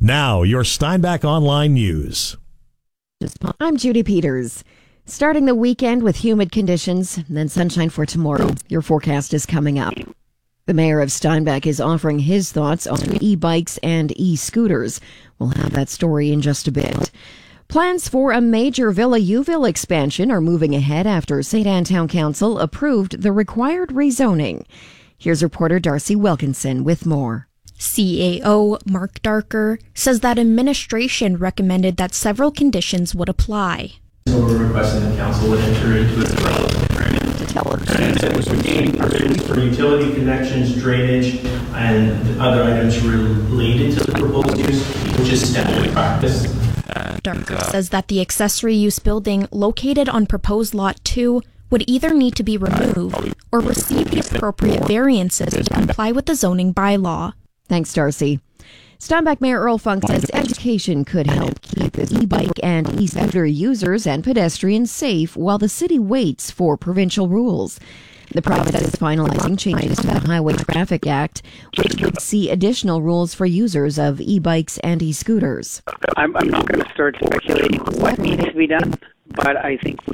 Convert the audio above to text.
Now, your Steinbach Online News. I'm Judy Peters. Starting the weekend with humid conditions, then sunshine for tomorrow. Your forecast is coming up. The mayor of Steinbach is offering his thoughts on e-bikes and e-scooters. We'll have that story in just a bit. Plans for a major Villa Youville expansion are moving ahead after St. Anne Town Council approved the required rezoning. Here's reporter Darcy Wilkinson with more. CAO Mark Darker says that administration recommended that several conditions would apply. So we're requesting the council would enter into a development agreement to tell us for utility connections, drainage, and other items related to the proposed use, which is standard practice. Darker says that the accessory use building located on proposed Lot 2 would either need to be removed or receive the appropriate variances to comply with the zoning bylaw. Thanks, Darcy. Steinbach Mayor Earl Funk says education could help keep e-bike and e-scooter users and pedestrians safe while the city waits for provincial rules. The province is finalizing changes to the Highway Traffic Act, which would see additional rules for users of e-bikes and e-scooters. I'm not going to start speculating what needs to be done, but I think